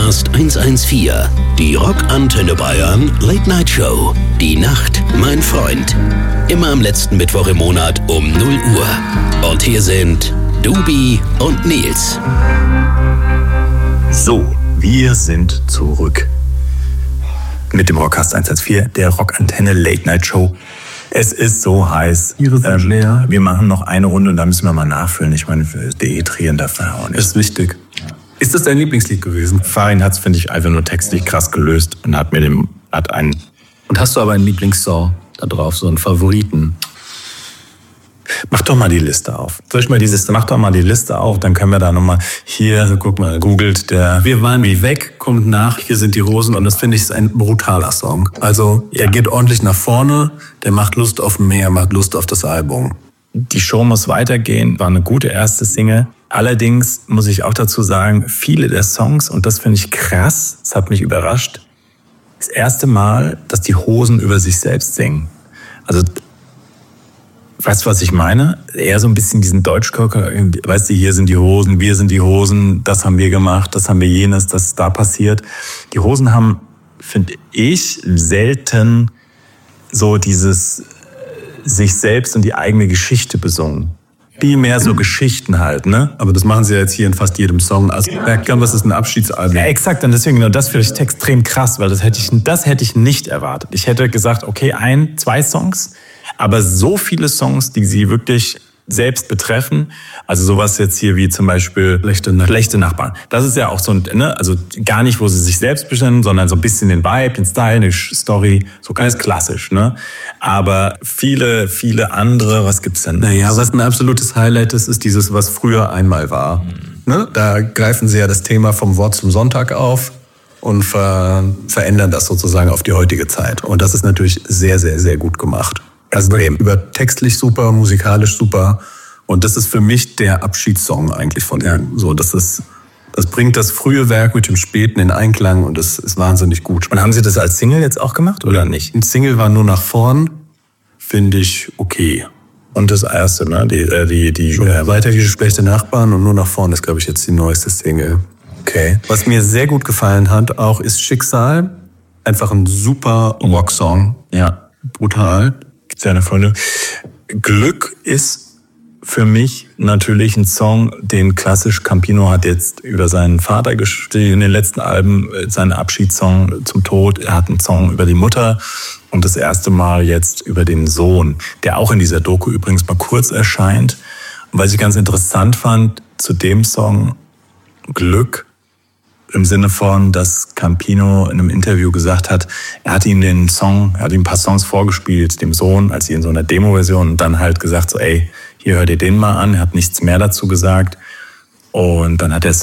Podcast 114, die Rockantenne Bayern Late Night Show. Die Nacht, mein Freund. Immer am letzten Mittwoch im Monat um 0 Uhr. Und hier sind Dubi und Nils. So, wir sind zurück mit dem Rockcast 114, der Rockantenne Late Night Show. Es ist so heiß. Wir machen noch eine Runde und da müssen wir mal nachfüllen. Ich meine, dehydrieren darf man auch nicht. Das ist wichtig. Ist das dein Lieblingslied gewesen? Farin hat es, finde ich, einfach nur textlich krass gelöst und hat einen. Und hast du aber einen Lieblingssong da drauf, so einen Favoriten? Mach doch mal die Liste auf. Soll ich mal die Liste? Mach doch mal die Liste auf, dann können wir da nochmal, hier, guck mal, googelt der... Wir waren wie weg, kommt nach, hier sind die Rosen und das finde ich ist ein brutaler Song. Also, er geht ordentlich nach vorne, der macht Lust auf mehr, macht Lust auf das Album. Die Show muss weitergehen, war eine gute erste Single. Allerdings muss ich auch dazu sagen, viele der Songs, und das finde ich krass, das hat mich überrascht, das erste Mal, dass die Hosen über sich selbst singen. Also, weißt du, was ich meine? Eher so ein bisschen diesen Deutschkörper, weißt du, hier sind die Hosen, wir sind die Hosen, das haben wir gemacht, das haben wir jenes, das ist da passiert. Die Hosen haben, finde ich, selten so dieses sich selbst und die eigene Geschichte besungen. Viel mehr so Geschichten halt, ne? Aber das machen sie ja jetzt hier in fast jedem Song. Also, was ist ein Abschiedsalbum? Ja, exakt, und deswegen, das finde ich extrem krass, weil das hätte ich nicht erwartet. Ich hätte gesagt, okay, 2 Songs, aber so viele Songs, die sie wirklich selbst betreffen, also sowas jetzt hier wie zum Beispiel Schlechte Nachbarn. Das ist ja auch so, ne, also gar nicht, wo sie sich selbst bestimmen, sondern so ein bisschen den Vibe, den Style, eine Story, so ganz klassisch, ne? Aber viele, viele andere, was gibt's denn? Naja, was ein absolutes Highlight ist dieses, was früher einmal war. Ne? Da greifen sie ja das Thema vom Wort zum Sonntag auf und verändern das sozusagen auf die heutige Zeit. Und das ist natürlich sehr, sehr, sehr gut gemacht. Also über textlich super, musikalisch super. Und das ist für mich der Abschiedssong eigentlich von ihm. So, das bringt das frühe Werk mit dem späten in Einklang und das ist wahnsinnig gut. Und haben Sie das als Single jetzt auch gemacht oder nicht? Ein Single war nur nach vorn, finde ich okay. Und das erste, ne? Weiter die Schlechte Nachbarn und nur nach vorn ist, glaube ich, jetzt die neueste Single. Okay. Was mir sehr gut gefallen hat auch, ist Schicksal. Einfach ein super Rocksong. Ja. Brutal. Seine Freunde. Glück ist für mich natürlich ein Song, den klassisch Campino hat jetzt über seinen Vater geschrieben, in den letzten Alben, seinen Abschiedssong zum Tod. Er hat einen Song über die Mutter und das erste Mal jetzt über den Sohn, der auch in dieser Doku übrigens mal kurz erscheint. Und was ich ganz interessant fand zu dem Song Glück, im Sinne von, dass Campino in einem Interview gesagt hat, er hat ihm ein paar Songs vorgespielt, dem Sohn, als sie in so einer Demo-Version, und dann halt gesagt so, ey, hier hör dir den mal an, er hat nichts mehr dazu gesagt. Und dann hat der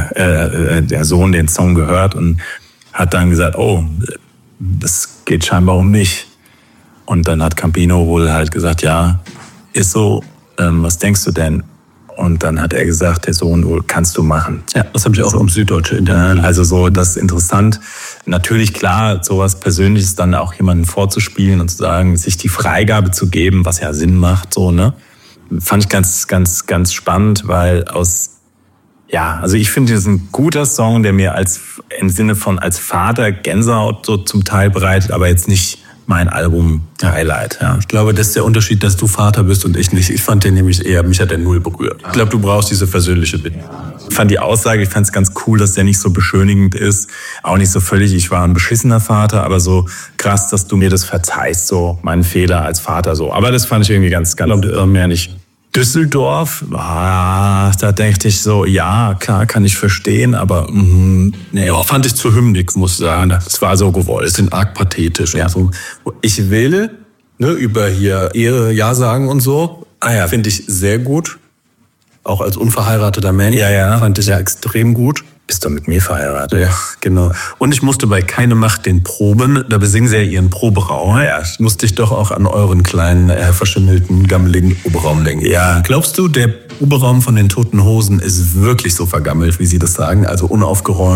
Sohn den Song gehört und hat dann gesagt, oh, das geht scheinbar um mich. Und dann hat Campino wohl halt gesagt, ja, ist so, was denkst du denn? Und dann hat er gesagt, der Sohn, kannst du machen. Ja, das habe ich auch im Süddeutsche Internet. Also so, das ist interessant. Natürlich, klar, sowas Persönliches dann auch jemanden vorzuspielen und zu sagen, sich die Freigabe zu geben, was ja Sinn macht, so, ne? Fand ich ganz, ganz, ganz spannend, weil also ich finde, das ist ein guter Song, der mir im Sinne von als Vater Gänsehaut so zum Teil bereitet, aber jetzt nicht mein Album-Highlight. Ja. Ich glaube, das ist der Unterschied, dass du Vater bist und ich nicht. Ich fand den nämlich mich hat der null berührt. Ich glaube, du brauchst diese versöhnliche Bindung. Ich fand es ganz cool, dass der nicht so beschönigend ist. Auch nicht so völlig, ich war ein beschissener Vater, aber so krass, dass du mir das verzeihst, so meinen Fehler als Vater so. Aber das fand ich irgendwie ganz, ganz mehr nicht. Düsseldorf, da dachte ich so, ja, klar, kann ich verstehen, aber fand ich zu hymnig, muss ich sagen. Es war so gewollt. Es sind arg pathetisch. Ja. Und so. Ich will über hier Ehe, Ja sagen und so, finde ich sehr gut. Auch als unverheirateter Mensch. Ja. Fand ich ja extrem gut. Bist du mit mir verheiratet? Ja, genau. Und ich musste bei Keine Macht den Proben, da besingen sie ja ihren Proberaum. Ja. Musste ich doch auch an euren kleinen, verschimmelten, gammeligen Proberaum denken. Ja. Glaubst du, der Proberaum von den Toten Hosen ist wirklich so vergammelt, wie sie das sagen? Also unaufgeräumt?